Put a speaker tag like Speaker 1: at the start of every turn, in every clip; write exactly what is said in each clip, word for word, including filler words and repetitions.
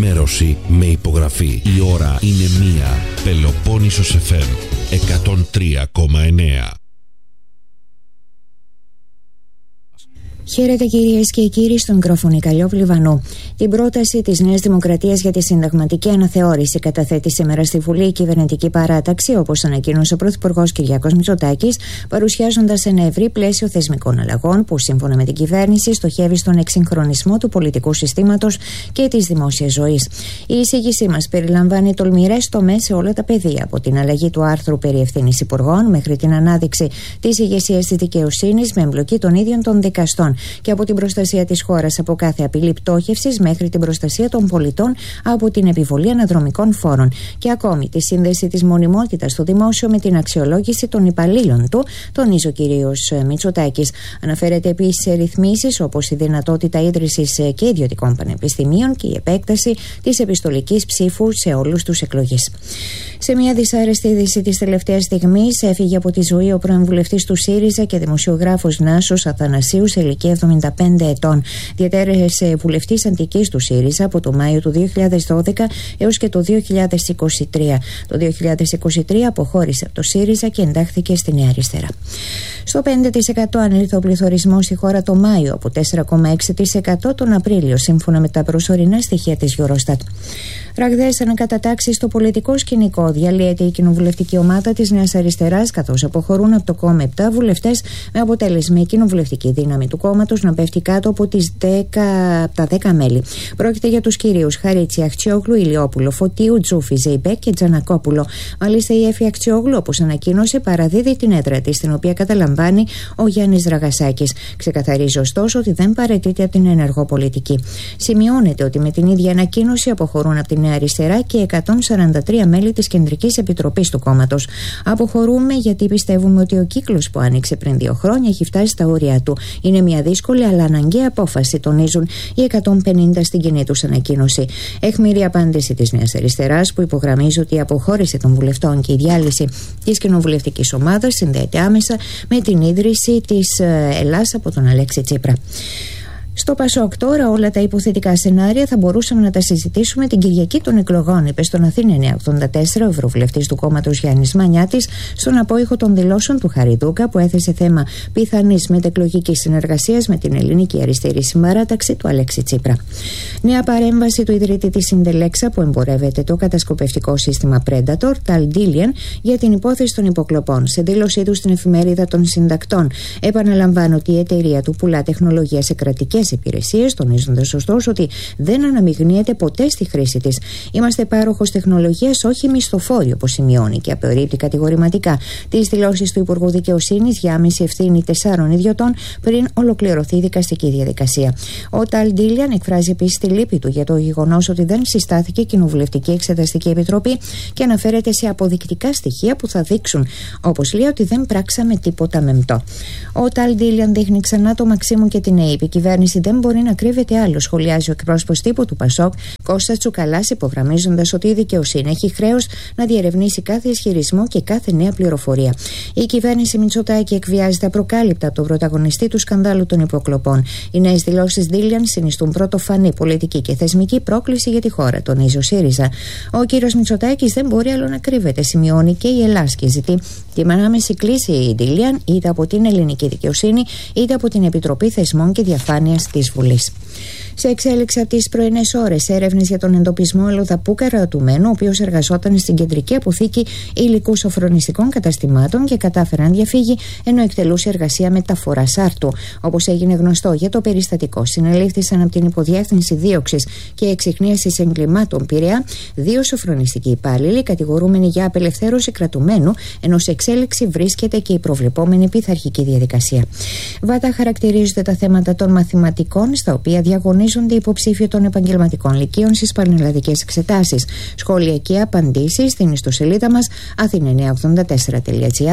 Speaker 1: ενημέρωση με υπογραφή. Η ώρα είναι μία. Πελοπόννησος εφ εμ εκατόν τρία κόμμα εννέα.
Speaker 2: Χαίρετε κυρίες και κύριοι, στο μικρόφωνο η Καλλιόπουλου Βανού. Την πρόταση της Νέας Δημοκρατίας για τη συνταγματική αναθεώρηση καταθέτει σήμερα στη Βουλή η κυβερνητική παράταξη, όπως ανακοίνωσε ο Πρωθυπουργός Κυριάκος Μητσοτάκης, παρουσιάζοντας ένα ευρύ πλαίσιο θεσμικών αλλαγών που, σύμφωνα με την κυβέρνηση, στοχεύει στον εξυγχρονισμό του πολιτικού συστήματος και της δημόσιας ζωής. Η εισήγησή μας περιλαμβάνει τολμηρές τομές σε όλα τα πεδία, από την αλλαγή του άρθρου περί ευθύνης υπουργών μέχρι την ανάδειξη της ηγεσίας της δικαιοσύνης με εμπλοκή των ίδιων των δικαστών, και από την προστασία της χώρας από κάθε απειλή πτώχευσης μέχρι την προστασία των πολιτών από την επιβολή αναδρομικών φόρων, και ακόμη τη σύνδεση της μονιμότητας του δημόσιο με την αξιολόγηση των υπαλλήλων του, τονίζει ο κύριος Μητσοτάκης. Αναφέρεται επίσης σε ρυθμίσεις όπως η δυνατότητα ίδρυσης και ιδιωτικών πανεπιστημίων και η επέκταση της επιστολικής ψήφου σε όλους τους εκλογείς. Σε μια δυσάρεστη είδηση της τελευταίας στιγμής, έφυγε από τη ζωή ο πρώην βουλευτής του ΣΥΡΙΖΑ και δημοσιογράφος Νάσος Αθανασίου σε ηλικία εβδομήντα πέντε ετών. Διατέρεσε βουλευτής Αντικής του ΣΥΡΙΖΑ από το Μάιο του δύο χιλιάδες δώδεκα έως και το δύο χιλιάδες είκοσι τρία. Το δύο χιλιάδες είκοσι τρία αποχώρησε από το ΣΥΡΙΖΑ και εντάχθηκε στη Νέα Αριστερά. Στο πέντε τοις εκατό ανήλθε ο πληθωρισμός στη χώρα το Μάιο, από τέσσερα κόμμα έξι τοις εκατό τον Απρίλιο, σύμφωνα με τα προσωρινά στοιχεία της Eurostat. Ραγδαίες ανακατατάξεις στο πολιτικό σκηνικό. Διαλύεται η κοινοβουλευτική ομάδα της Νέας Αριστεράς, καθώς αποχωρούν από το κόμμα επτά βουλευτές, με αποτέλεσμα η κοινοβουλευτική δύναμη του κόμματος να πέφτει κάτω από τις δέκα, τα δέκα μέλη. Πρόκειται για τους κυρίους Χαρίτσι Αχτσιόγλου, Ηλιόπουλο, Φωτίου, Τζούφι, Ζεϊμπέκ και Τζανακόπουλο. Μάλιστα, η Έφη Αχτσιόγλου, όπως ανακοίνωσε, παραδίδει την έδρα της, την οποία καταλαμβάνει ο Γιάννης Δραγασάκης. Ξεκαθαρίζει ωστόσο ότι δεν παραιτείται από την ενεργό πολιτική. Σημειώνεται ότι με την ίδια ανακοίνωση αποχωρούν από την Νέα Αριστερά και εκατόν σαράντα τρία μέλη της Κεντρικής Επιτροπής του κόμματος. Αποχωρούμε γιατί πιστεύουμε ότι ο κύκλος που άνοιξε πριν δύο χρόνια έχει φτάσει στα όρια του. Είναι μια δύσκολη αλλά αναγκαία απόφαση, τονίζουν οι εκατόν πενήντα στην κοινή τους ανακοίνωση. Εχμηρή απάντηση της Νέας Αριστεράς, που υπογραμμίζει ότι η αποχώρηση των βουλευτών και η διάλυση της κοινοβουλευτικής ομάδας συνδέεται άμεσα με την ίδρυση της Ελλάς από τον Αλέξη Τσίπρα. Στο Πασόκ τώρα όλα τα υποθετικά σενάρια θα μπορούσαμε να τα συζητήσουμε την Κυριακή των εκλογών, είπε στον Αθήνα εννιακόσια ογδόντα τέσσερα ο ευρωβουλευτής του κόμματος Γιάννης Μανιάτης, στον απόϊχο των δηλώσεων του Χαριδούκα, που έθεσε θέμα πιθανής μετεκλογικής συνεργασίας με την ελληνική αριστερή συμπαράταξη του Αλέξη Τσίπρα. Νέα παρέμβαση του ιδρύτη της Συντελέξα, που εμπορεύεται το κατασκοπευτικό σύστημα Predator, Tal Dilian, για την υπόθεση των υποκλοπών. Σε δήλωσή του στην εφημερίδα των συντακτών, επαναλαμβάνω ότι η εταιρεία του πουλά τεχνολογία σε κρατικές υπηρεσίες, τονίζοντας ωστόσο ότι δεν αναμειγνύεται ποτέ στη χρήση της. Είμαστε πάροχος τεχνολογίας, όχι μισθοφόροι, όπως σημειώνει, και απορρίπτει κατηγορηματικά τις δηλώσεις του Υπουργού Δικαιοσύνης για άμεση ευθύνη τεσσάρων ιδιωτών πριν ολοκληρωθεί η δικαστική διαδικασία. Ο Ταλ Ντίλιαν εκφράζει επίσης τη λύπη του για το γεγονός ότι δεν συστάθηκε κοινοβουλευτική εξεταστική επιτροπή και αναφέρεται σε αποδεικτικά στοιχεία που θα δείξουν, όπως λέει, ότι δεν πράξαμε τίποτα μεμπτό. Ο Ταλ Ντίλιαν δείχνει ξανά το Μαξίμου και την ΑΕΠ. Η κυβέρνηση δεν μπορεί να κρύβεται άλλο, σχολιάζει ο εκπρόσωπος τύπου του Πασόκ, Κώστας Τσουκαλάς, υπογραμμίζοντας ότι η δικαιοσύνη έχει χρέος να διερευνήσει κάθε ισχυρισμό και κάθε νέα πληροφορία. Η κυβέρνηση Μητσοτάκη εκβιάζεται απροκάλυπτα από τον πρωταγωνιστή του σκανδάλου των υποκλοπών. Οι νέες δηλώσεις Δίλιαν συνιστούν πρωτοφανή πολιτική και θεσμική πρόκληση για τη χώρα, τονίζει ο ΣΥΡΙΖΑ. Ο κύριος Μητσοτάκης δεν μπορεί άλλο να κρύβεται, σημειώνει και η Ελλάς, και ζητεί την ανάμεση κλίση η Δίλιαν είτε από την ελληνική δικαιοσύνη είτε από την Επιτροπή Θεσμών και Διαφάνειας της Βουλής. Σε εξέλιξη από τις πρωινές ώρες, έρευνες για τον εντοπισμό αλλοδαπού Καρατουμένου, ο οποίος εργαζόταν στην κεντρική αποθήκη υλικού σοφρονιστικών καταστημάτων και κατάφερε να διαφύγει ενώ εκτελούσε εργασία μεταφοράς άρτου. Όπως έγινε γνωστό για το περιστατικό, συνελήφθησαν από την Υποδιεύθυνση Δίωξης και Εξυχνίασης Εγκλημάτων Πειραιά δύο σοφρονιστικοί υπάλληλοι, κατηγορούμενοι για απελευθέρωση κρατουμένου, ενώ σε εξέλιξη βρίσκεται και η προβλεπόμενη πειθαρχική διαδικασία. Βάτα χαρακτηρίζονται τα θέματα των μαθηματικών, στα οποία διαγωνίζονται οι υποψήφοι των επαγγελματικών λυκείων στις πανελλαδικές εξετάσεις. Σχόλια και απαντήσεις στην ιστοσελίδα μας αθήνα εννιακόσια ογδόντα τέσσερα τελεία τζι άρ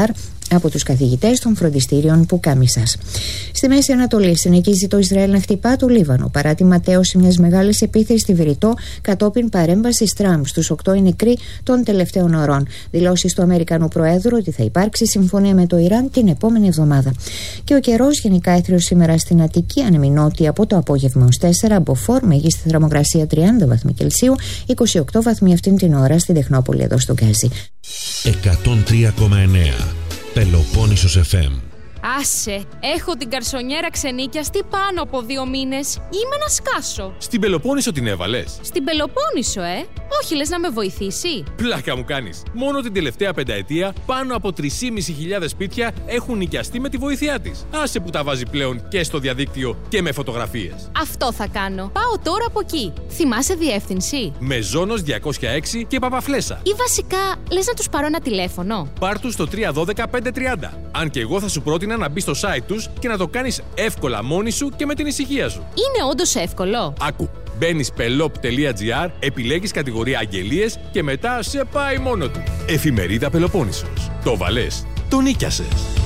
Speaker 2: από τους καθηγητές των φροντιστήριων Πουκάμισσας. Στη Μέση Ανατολή συνεχίζει το Ισραήλ να χτυπά το Λίβανο παρά τη ματέωση μιας μεγάλης επίθεσης στη Βηρητό κατόπιν παρέμβασης Τραμπ στους οκτώ οι νεκροί των τελευταίων ωρών. Δηλώσεις του Αμερικανού Προέδρου ότι θα υπάρξει συμφωνία με το Ιράν την επόμενη εβδομάδα. Και ο καιρός γενικά έθριος σήμερα στην Αττική, ανεμινότη από το απόγευμα ως τέσσερα, μποφόρ, μέγιστη θερμοκρασία τριάντα βαθμοί Κελσίου, είκοσι οκτώ βαθμοί αυτήν την ώρα στην Τεχνόπολη εδώ στο Γκάζι.
Speaker 1: εκατόν τρία κόμμα εννέα Πελοπόννησος εφ εμ.
Speaker 3: Άσε, έχω την καρσονιέρα ξενίκιαστη πάνω από δύο μήνες. Είμαι να σκάσω.
Speaker 4: Στην Πελοπόννησο την έβαλες?
Speaker 3: Στην Πελοπόννησο, ε. Όχι, λες να με βοηθήσει?
Speaker 4: Πλάκα μου κάνεις. Μόνο την τελευταία πενταετία πάνω από τρεις χιλιάδες πεντακόσια σπίτια έχουν νοικιαστεί με τη βοήθειά της. Άσε που τα βάζει πλέον και στο διαδίκτυο και με φωτογραφίες.
Speaker 3: Αυτό θα κάνω. Πάω τώρα από εκεί. Θυμάσαι διεύθυνση?
Speaker 4: Μεζόνος διακόσια έξι και Παπαφλέσσα.
Speaker 3: Ή βασικά, λες να τους πάρω ένα τηλέφωνο?
Speaker 4: Πάρ' τους στο τρία ένα δύο πέντε τριάντα. Αν και εγώ θα σου πρότεινα να μπεις στο site τους και να το κάνεις εύκολα μόνη σου και με την ησυχία σου.
Speaker 3: Είναι όντως εύκολο?
Speaker 4: Άκου. Μπαίνεις πελόπ τελεία τζι άρ, επιλέγεις κατηγορία αγγελίες και μετά σε πάει μόνο του. Εφημερίδα Πελοπόννησος. Το βαλές, το νίκιασες.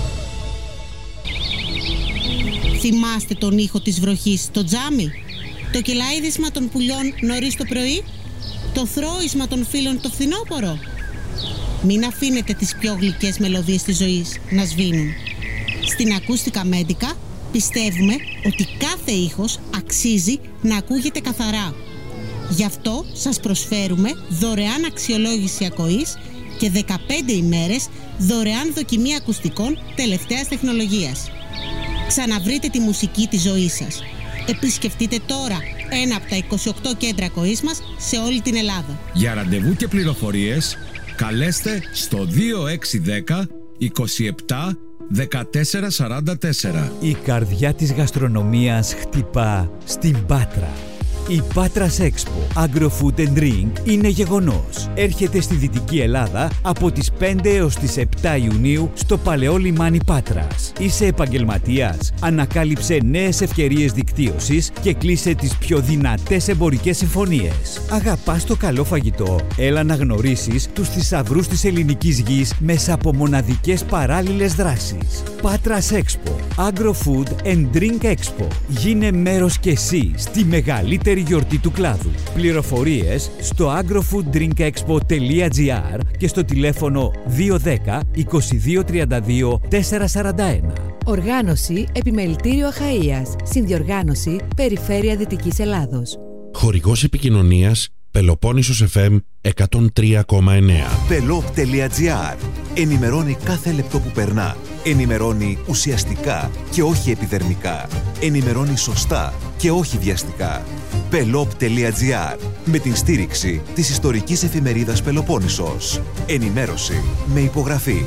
Speaker 5: Θυμάστε τον ήχο της βροχής στο τζάμι? Το κελαίδισμα των πουλιών νωρίς το πρωί? Το θρώισμα των φίλων το φθινόπωρο? Μην αφήνετε τις πιο γλυκές μελωδίες της ζωής να σβήνουν. Στην Ακούστικα Μέντικα πιστεύουμε ότι κάθε ήχος αξίζει να ακούγεται καθαρά. Γι' αυτό σας προσφέρουμε δωρεάν αξιολόγηση ακοής και δεκαπέντε ημέρες δωρεάν δοκιμή ακουστικών τελευταίας τεχνολογίας. Ξαναβρείτε τη μουσική της ζωής σας. Επισκεφτείτε τώρα ένα από τα είκοσι οκτώ κέντρα ακοής μας σε όλη την Ελλάδα.
Speaker 6: Για ραντεβού και πληροφορίες καλέστε στο δύο έξι ένα μηδέν είκοσι επτά δεκατέσσερα σαράντα τέσσερα.
Speaker 7: Η καρδιά της γαστρονομίας χτυπά στην Πάτρα. Η Πάτρας Expo Agro-Food and Drink είναι γεγονός. Έρχεται στη Δυτική Ελλάδα από τις πέντε έως τις επτά Ιουνίου στο Παλαιό Λιμάνι Πάτρας. Είσαι επαγγελματίας? Ανακάλυψε νέες ευκαιρίες δικτύωσης και κλείσε τις πιο δυνατές εμπορικές συμφωνίες. Αγαπάς το καλό φαγητό? Έλα να γνωρίσεις τους θησαυρούς της ελληνικής γης μέσα από μοναδικές παράλληλες δράσεις. Πάτρας Expo Agro-Food and Drink Expo. Γίνε μέρος κι εσύ στη μεγαλύτερη γιορτή του κλάδου. Πληροφορίες στο agrofooddrinkexpo τελεία τζι άρ και στο τηλέφωνο δύο ένα μηδέν είκοσι δύο τριάντα δύο τετρακόσια σαράντα ένα.
Speaker 8: Οργάνωση Επιμελητήριο Αχαΐας. Συνδιοργάνωση Περιφέρεια Δυτικής Ελλάδος.
Speaker 1: Χορηγός επικοινωνίας Πελοπόννησος εφ εμ εκατόν τρία κόμμα εννέα.
Speaker 9: πελόπ τελεία τζι άρ. Ενημερώνει κάθε λεπτό που περνά. Ενημερώνει ουσιαστικά και όχι επιδερμικά. Ενημερώνει σωστά και όχι βιαστικά. πελόπ τελεία τζι άρ. Με την στήριξη της ιστορικής εφημερίδας Πελοπόννησος. Ενημέρωση με υπογραφή.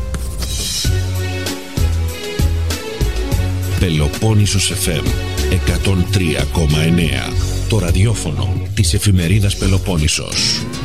Speaker 1: Πελοπόννησος εφ εμ εκατόν τρία κόμμα εννέα. Το ραδιόφωνο της εφημερίδας Πελοπόννησος.